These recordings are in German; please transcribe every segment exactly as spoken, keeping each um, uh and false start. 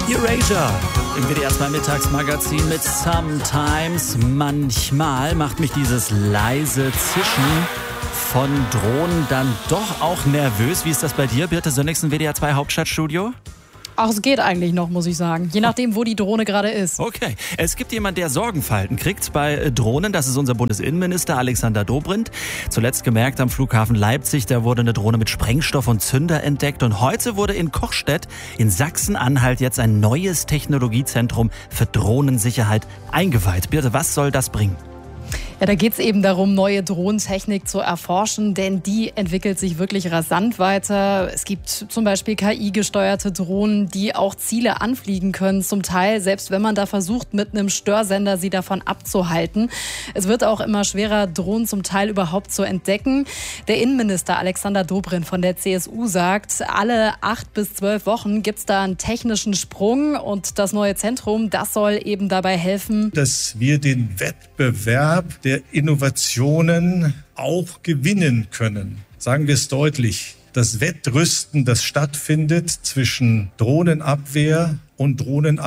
Erasure im W D R zwei Mittagsmagazin mit Sometimes. Manchmal macht mich dieses leise Zischen von Drohnen dann doch auch nervös. Wie ist das bei dir, Birte Sönnigsen, W D R zwei Hauptstadtstudio? Ach, es geht eigentlich noch, muss ich sagen. Je nachdem, wo die Drohne gerade ist. Okay. Es gibt jemanden, der Sorgenfalten kriegt bei Drohnen. Das ist unser Bundesinnenminister Alexander Dobrindt. Zuletzt gemerkt am Flughafen Leipzig, da wurde eine Drohne mit Sprengstoff und Zünder entdeckt. Und heute wurde in Kochstedt in Sachsen-Anhalt jetzt ein neues Technologiezentrum für Drohnensicherheit eingeweiht. Birte, was soll das bringen? Ja, da geht es eben darum, neue Drohnentechnik zu erforschen, denn die entwickelt sich wirklich rasant weiter. Es gibt zum Beispiel K I-gesteuerte Drohnen, die auch Ziele anfliegen können, zum Teil, selbst wenn man da versucht, mit einem Störsender sie davon abzuhalten. Es wird auch immer schwerer, Drohnen zum Teil überhaupt zu entdecken. Der Innenminister Alexander Dobrindt von der C S U sagt, alle acht bis zwölf Wochen gibt es da einen technischen Sprung und das neue Zentrum, das soll eben dabei helfen, dass wir den Wettbewerb der Innovationen auch gewinnen können. Sagen wir es deutlich. Das Wettrüsten, das stattfindet zwischen Drohnenabwehr und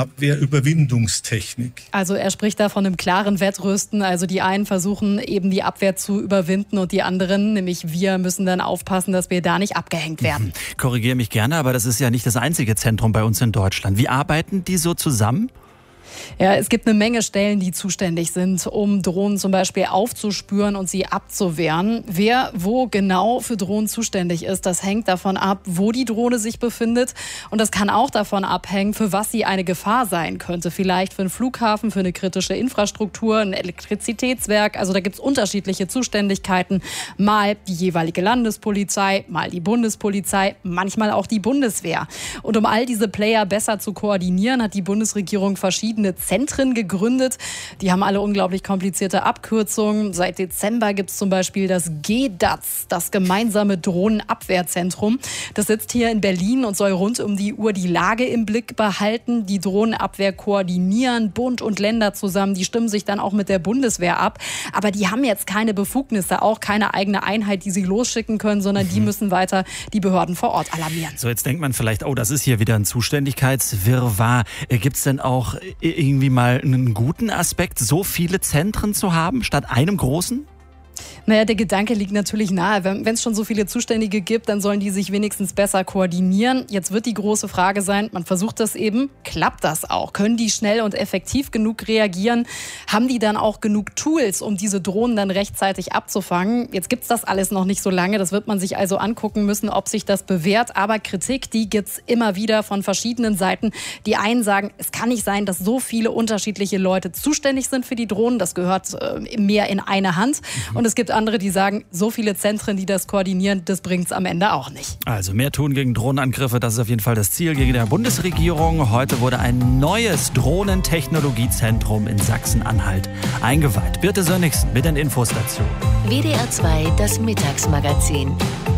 Drohnenabwehr-Überwindungstechnik. Also er spricht da von einem klaren Wettrüsten. Also die einen versuchen eben die Abwehr zu überwinden und die anderen, nämlich wir, müssen dann aufpassen, dass wir da nicht abgehängt werden. Mhm. Korrigiere mich gerne, aber das ist ja nicht das einzige Zentrum bei uns in Deutschland. Wie arbeiten die so zusammen? Ja, es gibt eine Menge Stellen, die zuständig sind, um Drohnen zum Beispiel aufzuspüren und sie abzuwehren. Wer wo genau für Drohnen zuständig ist, das hängt davon ab, wo die Drohne sich befindet. Und das kann auch davon abhängen, für was sie eine Gefahr sein könnte. Vielleicht für einen Flughafen, für eine kritische Infrastruktur, ein Elektrizitätswerk. Also da gibt es unterschiedliche Zuständigkeiten. Mal die jeweilige Landespolizei, mal die Bundespolizei, manchmal auch die Bundeswehr. Und um all diese Player besser zu koordinieren, hat die Bundesregierung verschiedene Zentren gegründet. Die haben alle unglaublich komplizierte Abkürzungen. Seit Dezember gibt es zum Beispiel das G D A Z, das gemeinsame Drohnenabwehrzentrum. Das sitzt hier in Berlin und soll rund um die Uhr die Lage im Blick behalten, die Drohnenabwehr koordinieren, Bund und Länder zusammen. Die stimmen sich dann auch mit der Bundeswehr ab. Aber die haben jetzt keine Befugnisse, auch keine eigene Einheit, die sie losschicken können, sondern mhm. die müssen weiter die Behörden vor Ort alarmieren. So, jetzt denkt man vielleicht, oh, das ist hier wieder ein Zuständigkeitswirrwarr. Gibt es denn auch irgendwie mal einen guten Aspekt, so viele Zentren zu haben, statt einem großen? Naja, der Gedanke liegt natürlich nahe. Wenn es schon so viele Zuständige gibt, dann sollen die sich wenigstens besser koordinieren. Jetzt wird die große Frage sein, man versucht das eben, klappt das auch? Können die schnell und effektiv genug reagieren? Haben die dann auch genug Tools, um diese Drohnen dann rechtzeitig abzufangen? Jetzt gibt es das alles noch nicht so lange. Das wird man sich also angucken müssen, ob sich das bewährt. Aber Kritik, die gibt es immer wieder von verschiedenen Seiten. Die einen sagen, es kann nicht sein, dass so viele unterschiedliche Leute zuständig sind für die Drohnen. Das gehört äh, mehr in eine Hand. Mhm. Und es gibt andere, die sagen, so viele Zentren, die das koordinieren, das bringt es am Ende auch nicht. Also mehr tun gegen Drohnenangriffe, das ist auf jeden Fall das Ziel gegen die Bundesregierung. Heute wurde ein neues Drohnentechnologiezentrum in Sachsen-Anhalt eingeweiht. Birte Sönnigsen mit den Infos dazu. W D R zwei, das Mittagsmagazin.